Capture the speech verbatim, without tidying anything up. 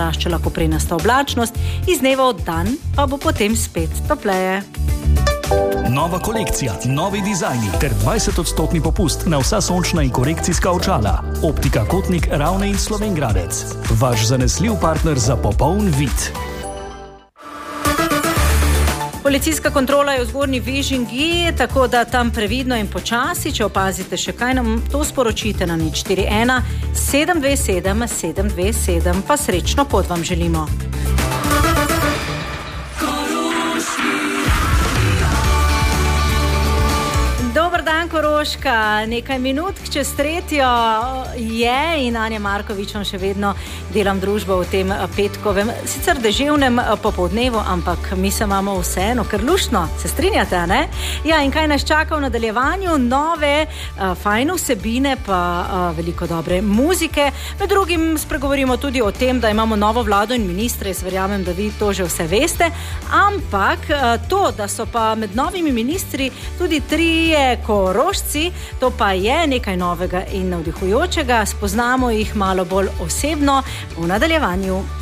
naraščala koprenasta oblačnost, iz dneva v dan pa bo potem spet topleje. Nova kolekcija, novi dizajni ter dvajset odstotni popust na vsa sončna in korekcijska očala. Optika Kotnik, Ravne in Slovenj Gradec. Vaš zanesljiv partner za popoln vid. Policijska kontrola je v Zgornji Vižingi, tako da tam previdno in počasi, če opazite še kaj, nam to sporočite na nič štiri ena sedem dve sedem sedem dve sedem, pa srečno pot vam želimo. Dober dan, Koroška. Nekaj minut čez tretjo je in Anja Markovič vam še vedno delam družbo v tem petkovem, sicer deževnem popoldnevu, ampak mi se imamo vseeno kar luštno. Se strinjate, ne? Ja, in kaj nas čaka v nadaljevanju? Nove, fajne vsebine, pa veliko dobre muzike. Med drugim spregovorimo tudi o tem, da imamo novo vlado in ministre. Jaz verjamem, da vi to že vse veste. Ampak to, da so pa med novimi ministri tudi trije Korošci, to pa je nekaj novega in navdihujočega. Spoznamo jih malo bolj osebno v nadaljevanju.